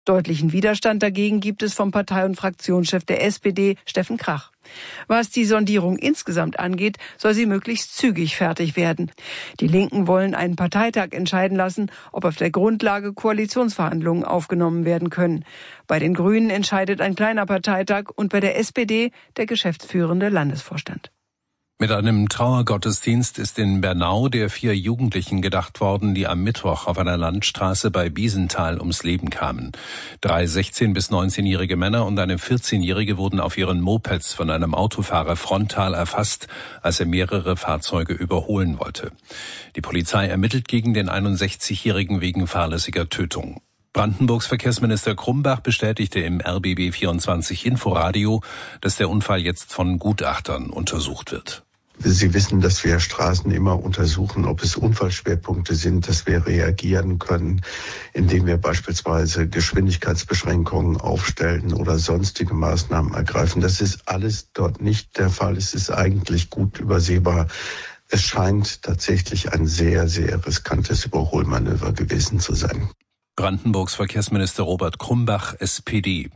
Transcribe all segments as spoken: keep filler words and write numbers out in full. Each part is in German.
Deutlichen Widerstand dagegen gibt es vom Partei- und Fraktionschef der S P D, Steffen Krach. Was die Sondierung insgesamt angeht, soll sie möglichst zügig fertig werden. Die Linken wollen einen Parteitag entscheiden lassen, ob auf der Grundlage Koalitionsverhandlungen aufgenommen werden können. Bei den Grünen entscheidet ein kleiner Parteitag und bei der S P D der geschäftsführende Landesvorstand. Mit einem Trauergottesdienst ist in Bernau der vier Jugendlichen gedacht worden, die am Mittwoch auf einer Landstraße bei Biesenthal ums Leben kamen. Drei sechzehn- bis neunzehnjährige Männer und eine vierzehnjährige wurden auf ihren Mopeds von einem Autofahrer frontal erfasst, als er mehrere Fahrzeuge überholen wollte. Die Polizei ermittelt gegen den einundsechzigjährigen wegen fahrlässiger Tötung. Brandenburgs Verkehrsminister Krumbach bestätigte im R B B vierundzwanzig Inforadio, dass der Unfall jetzt von Gutachtern untersucht wird. Sie wissen, dass wir Straßen immer untersuchen, ob es Unfallschwerpunkte sind, dass wir reagieren können, indem wir beispielsweise Geschwindigkeitsbeschränkungen aufstellen oder sonstige Maßnahmen ergreifen. Das ist alles dort nicht der Fall. Es ist eigentlich gut übersehbar. Es scheint tatsächlich ein sehr, sehr riskantes Überholmanöver gewesen zu sein. Brandenburgs Verkehrsminister Robert Krumbach, S P D.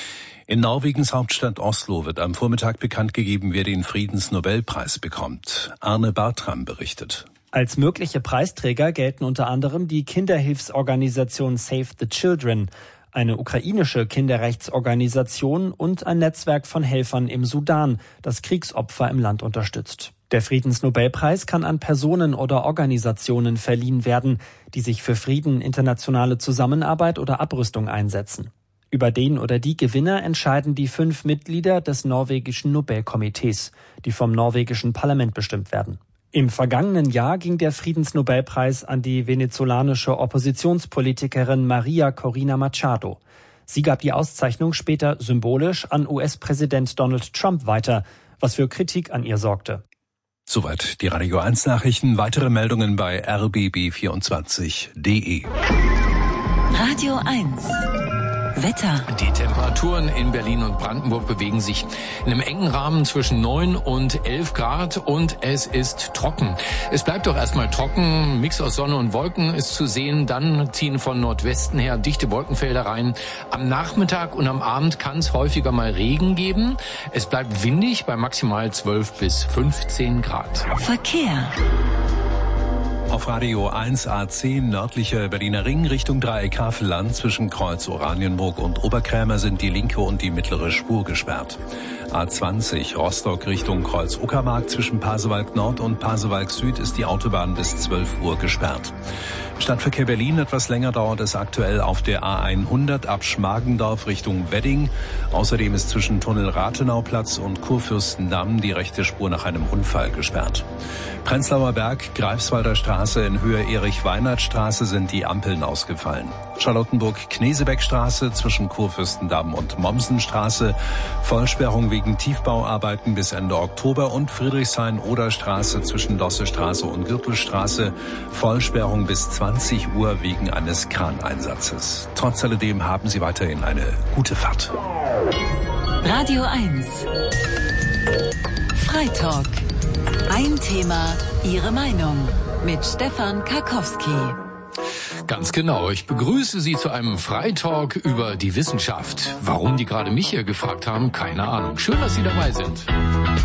In Norwegens Hauptstadt Oslo wird am Vormittag bekannt gegeben, wer den Friedensnobelpreis bekommt. Arne Bartram berichtet. Als mögliche Preisträger gelten unter anderem die Kinderhilfsorganisation Save the Children, eine ukrainische Kinderrechtsorganisation und ein Netzwerk von Helfern im Sudan, das Kriegsopfer im Land unterstützt. Der Friedensnobelpreis kann an Personen oder Organisationen verliehen werden, die sich für Frieden, internationale Zusammenarbeit oder Abrüstung einsetzen. Über den oder die Gewinner entscheiden die fünf Mitglieder des norwegischen Nobelkomitees, die vom norwegischen Parlament bestimmt werden. Im vergangenen Jahr ging der Friedensnobelpreis an die venezolanische Oppositionspolitikerin Maria Corina Machado. Sie gab die Auszeichnung später symbolisch an U S-Präsident Donald Trump weiter, was für Kritik an ihr sorgte. Soweit die Radio eins Nachrichten. Weitere Meldungen bei r b b vierundzwanzig punkt d e. Radio eins. Wetter. Die Temperaturen in Berlin und Brandenburg bewegen sich in einem engen Rahmen zwischen neun und elf Grad und es ist trocken. Es bleibt doch erstmal trocken. Mix aus Sonne und Wolken ist zu sehen. Dann ziehen von Nordwesten her dichte Wolkenfelder rein. Am Nachmittag und am Abend kann es häufiger mal Regen geben. Es bleibt windig bei maximal zwölf bis fünfzehn Grad. Verkehr. Auf Radio eins A zehn nördlicher Berliner Ring Richtung Dreieck Havelland zwischen Kreuz Oranienburg und Oberkrämer sind die linke und die mittlere Spur gesperrt. A zwanzig Rostock Richtung Kreuz Uckermark zwischen Pasewalk Nord und Pasewalk Süd ist die Autobahn bis zwölf Uhr gesperrt. Stadtverkehr Berlin etwas länger dauert es aktuell auf der A hundert ab Schmargendorf Richtung Wedding. Außerdem ist zwischen Tunnel Rathenauplatz und Kurfürstendamm die rechte Spur nach einem Unfall gesperrt. Prenzlauer Berg, Greifswalder Straße in Höhe Erich-Weinert-Straße sind die Ampeln ausgefallen. Charlottenburg-Knesebeck-Straße zwischen Kurfürstendamm und Mommsenstraße, Vollsperrung wegen Tiefbauarbeiten bis Ende Oktober und Friedrichshain-Oder-Straße zwischen Dossestraße und Gürtelstraße, Vollsperrung bis zwanzig Uhr wegen eines Kraneinsatzes. Trotz alledem haben Sie weiterhin eine gute Fahrt. Radio eins. Freitalk. Ein Thema, Ihre Meinung mit Stefan Karkowski. Ganz genau. Ich begrüße Sie zu einem Freitalk über die Wissenschaft. Warum die gerade mich hier gefragt haben, keine Ahnung. Schön, dass Sie dabei sind.